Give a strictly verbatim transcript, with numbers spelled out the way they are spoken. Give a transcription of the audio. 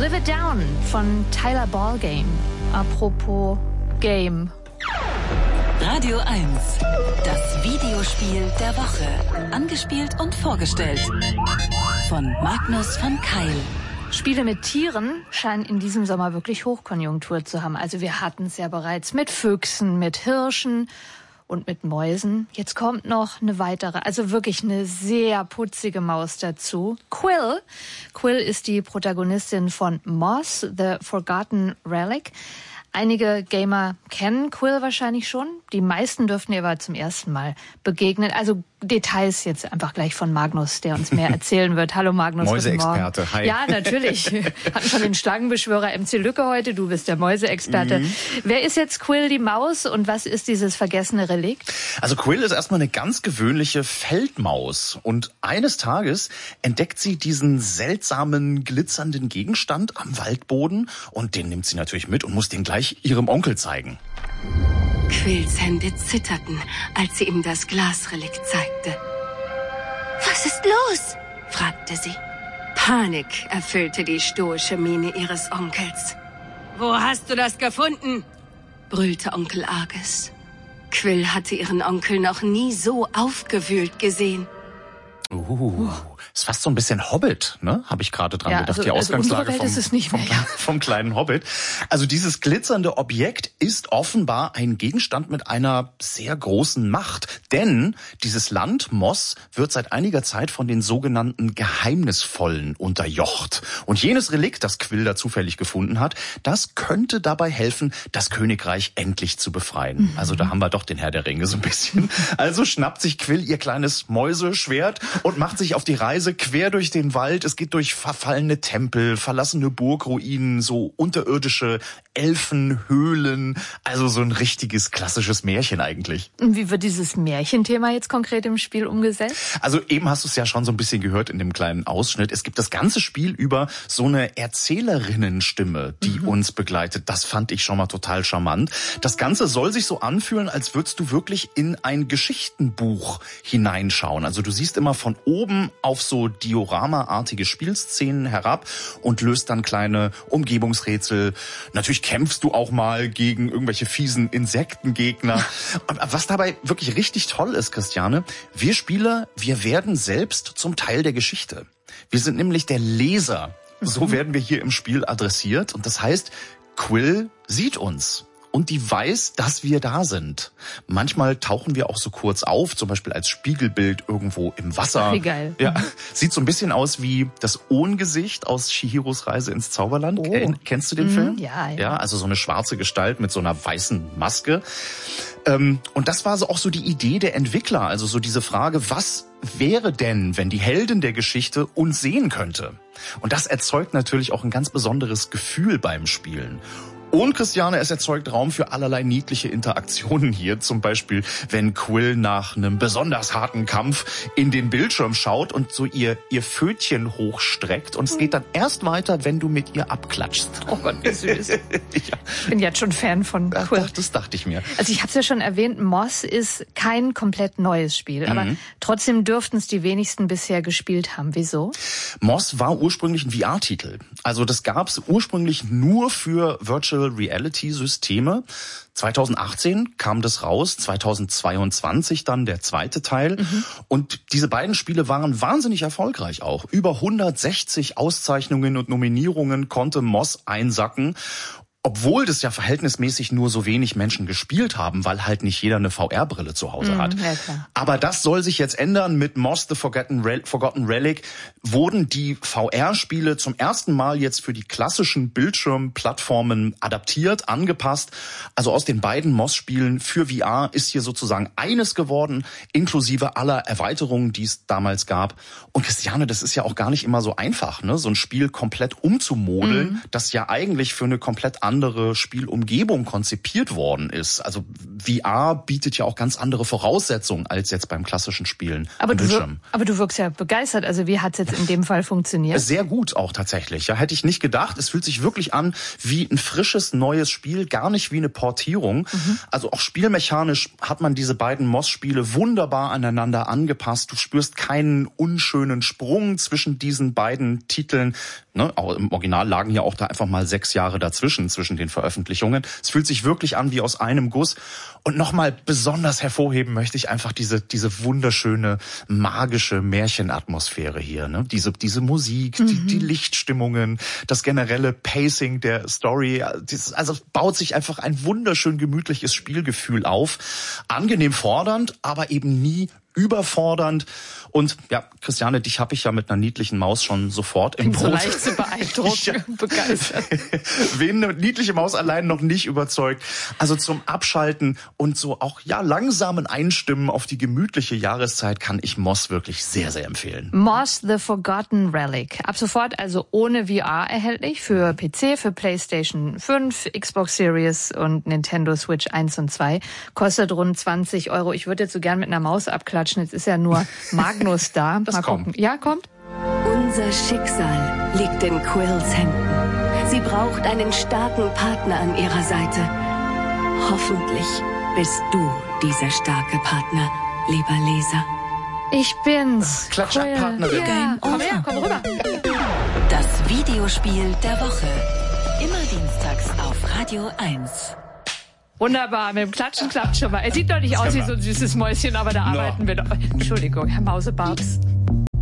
Live It Down von Tyler Ballgame. Apropos Game. Radio eins, das Videospiel der Woche. Angespielt und vorgestellt von Magnus von Keil. Spiele mit Tieren scheinen in diesem Sommer wirklich Hochkonjunktur zu haben. Also wir hatten es ja bereits mit Füchsen, mit Hirschen und mit Mäusen. Jetzt kommt noch eine weitere, also wirklich eine sehr putzige Maus dazu. Quill. Quill ist die Protagonistin von Moss, The Forgotten Relic. Einige Gamer kennen Quill wahrscheinlich schon. Die meisten dürften ihr aber zum ersten Mal begegnen. Also Details jetzt einfach gleich von Magnus, der uns mehr erzählen wird. Hallo Magnus, guten Morgen. Mäuseexperte, hi. Ja, natürlich. Wir hatten schon den Schlangenbeschwörer M C Lücke heute. Du bist der Mäuseexperte. Mhm. Wer ist jetzt Quill, die Maus, und was ist dieses vergessene Relikt? Also Quill ist erstmal eine ganz gewöhnliche Feldmaus. Und eines Tages entdeckt sie diesen seltsamen, glitzernden Gegenstand am Waldboden. Und den nimmt sie natürlich mit und muss den gleich ihrem Onkel zeigen. Quills Hände zitterten, als sie ihm das Glasrelikt zeigte. »Was ist los?« fragte sie. Panik erfüllte die stoische Miene ihres Onkels. »Wo hast du das gefunden?« brüllte Onkel Argus. Quill hatte ihren Onkel noch nie so aufgewühlt gesehen. Uh, ist fast so ein bisschen Hobbit, ne? Habe ich gerade dran ja, gedacht. Also, die Ausgangslage also vom, ist es nicht mehr, vom, ja. vom kleinen Hobbit. Also dieses glitzernde Objekt ist offenbar ein Gegenstand mit einer sehr großen Macht. Denn dieses Land, Moss, wird seit einiger Zeit von den sogenannten Geheimnisvollen unterjocht. Und jenes Relikt, das Quill da zufällig gefunden hat, das könnte dabei helfen, das Königreich endlich zu befreien. Mhm. Also da haben wir doch den Herr der Ringe so ein bisschen. Also schnappt sich Quill ihr kleines Mäuseschwert und macht sich auf die Reise quer durch den Wald. Es geht durch verfallene Tempel, verlassene Burgruinen, so unterirdische Elfenhöhlen. Also so ein richtiges klassisches Märchen eigentlich. Und wie wird dieses Märchenthema jetzt konkret im Spiel umgesetzt? Also eben hast du es ja schon so ein bisschen gehört in dem kleinen Ausschnitt. Es gibt das ganze Spiel über so eine Erzählerinnenstimme, die mhm. uns begleitet. Das fand ich schon mal total charmant. Das Ganze soll sich so anfühlen, als würdest du wirklich in ein Geschichtenbuch hineinschauen. Also du siehst immer von oben auf so Diorama-artige Spielszenen herab und löst dann kleine Umgebungsrätsel. Natürlich kämpfst du auch mal gegen irgendwelche fiesen Insektengegner. Was dabei wirklich richtig toll ist, Christiane, wir Spieler, wir werden selbst zum Teil der Geschichte. Wir sind nämlich der Leser. So werden wir hier im Spiel adressiert. Und das heißt, Quill sieht uns. Und die weiß, dass wir da sind. Manchmal tauchen wir auch so kurz auf, zum Beispiel als Spiegelbild irgendwo im Wasser. Wie geil. Ja, sieht so ein bisschen aus wie das Ohngesicht aus Chihiros Reise ins Zauberland. Oh. Kennst du den mhm, Film? Ja, ja. Ja, also so eine schwarze Gestalt mit so einer weißen Maske. Ähm, und das war so auch so die Idee der Entwickler. Also so diese Frage, was wäre denn, wenn die Heldin der Geschichte uns sehen könnte? Und das erzeugt natürlich auch ein ganz besonderes Gefühl beim Spielen. Und Christiane, es erzeugt Raum für allerlei niedliche Interaktionen hier. Zum Beispiel, wenn Quill nach einem besonders harten Kampf in den Bildschirm schaut und so ihr, ihr Pfötchen hochstreckt. Und es geht dann erst weiter, wenn du mit ihr abklatschst. Oh Gott, wie süß. Ja. Ich bin jetzt schon Fan von Quill. Ach, das dachte ich mir. Also ich habe es ja schon erwähnt, Moss ist kein komplett neues Spiel. Aber Mhm. trotzdem dürften es die wenigsten bisher gespielt haben. Wieso? Moss war ursprünglich ein V R-Titel. Also das gab es ursprünglich nur für Virtual Reality-Systeme. zwanzig achtzehn kam das raus, zwanzig zweiundzwanzig dann der zweite Teil. Mhm. Und diese beiden Spiele waren wahnsinnig erfolgreich auch. Über hundertsechzig Auszeichnungen und Nominierungen konnte Moss einsacken. Obwohl das ja verhältnismäßig nur so wenig Menschen gespielt haben, weil halt nicht jeder eine V R-Brille zu Hause mhm, hat. Ja, klar. Aber das soll sich jetzt ändern. Mit Moss, The Forgotten, Rel- Forgotten Relic wurden die V R-Spiele zum ersten Mal jetzt für die klassischen Bildschirmplattformen adaptiert, angepasst. Also aus den beiden Moss-Spielen für V R ist hier sozusagen eines geworden, inklusive aller Erweiterungen, die es damals gab. Und Christiane, das ist ja auch gar nicht immer so einfach, ne? So ein Spiel komplett umzumodeln, mhm. das ja eigentlich für eine komplett andere andere Spielumgebung konzipiert worden ist. Also V R bietet ja auch ganz andere Voraussetzungen als jetzt beim klassischen Spielen aber am du Bildschirm. Wir, aber du wirkst ja begeistert. Also wie hat es jetzt in dem Fall funktioniert? Sehr gut auch tatsächlich. Ja, hätte ich nicht gedacht. Es fühlt sich wirklich an wie ein frisches, neues Spiel, gar nicht wie eine Portierung. Mhm. Also auch spielmechanisch hat man diese beiden Moss-Spiele wunderbar aneinander angepasst. Du spürst keinen unschönen Sprung zwischen diesen beiden Titeln. Ne, im Original lagen ja auch da einfach mal sechs Jahre dazwischen, zwischen den Veröffentlichungen. Es fühlt sich wirklich an wie aus einem Guss. Und nochmal besonders hervorheben möchte ich einfach diese, diese wunderschöne, magische Märchenatmosphäre hier. Ne? Diese, diese Musik, mhm. die, die Lichtstimmungen, das generelle Pacing der Story. Also baut sich einfach ein wunderschön gemütliches Spielgefühl auf. Angenehm fordernd, aber eben nie überfordernd. Und ja, Christiane, dich habe ich ja mit einer niedlichen Maus schon sofort im Boot. So leicht zu beeindrucken, ja. begeistert. Wen eine niedliche Maus allein noch nicht überzeugt. Also zum Abschalten und so auch ja langsamen Einstimmen auf die gemütliche Jahreszeit kann ich Moss wirklich sehr, sehr empfehlen. Moss The Forgotten Relic. Ab sofort also ohne V R erhältlich für P C, für PlayStation fünf, Xbox Series und Nintendo Switch eins und zwei. Kostet rund zwanzig Euro. Ich würde jetzt so gern mit einer Maus abklatschen. Jetzt ist ja nur Magnus da. Das Mal kommt. gucken. Ja, kommt. Unser Schicksal liegt in Quills Händen. Sie braucht einen starken Partner an ihrer Seite. Hoffentlich bist du dieser starke Partner, lieber Leser. Ich bin's. Klatsch-Partnerin. Ja, komm her, komm rüber. Das Videospiel der Woche. Immer dienstags auf Radio eins. Wunderbar, mit dem Klatschen klappt schon mal. Er sieht doch nicht aus wie so ein süßes Mäuschen, aber da arbeiten wir doch. Entschuldigung, Herr Mausebabs.